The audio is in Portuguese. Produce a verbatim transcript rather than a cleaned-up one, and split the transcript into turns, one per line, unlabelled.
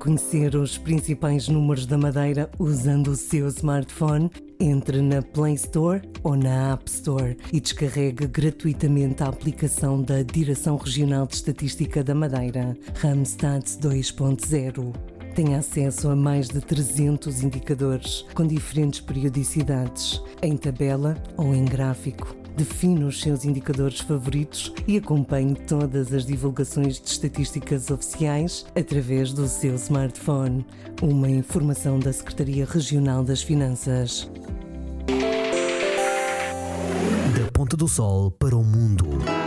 conhecer os principais números da Madeira usando o seu smartphone? Entre na Play Store ou na App Store e descarregue gratuitamente a aplicação da Direção Regional de Estatística da Madeira, Ramstat dois ponto zero. Tem acesso a mais de trezentos indicadores com diferentes periodicidades, em tabela ou em gráfico. Define os seus indicadores favoritos e acompanhe todas as divulgações de estatísticas oficiais através do seu smartphone. Uma informação da Secretaria Regional das Finanças.
Da Ponta do Sol para o mundo.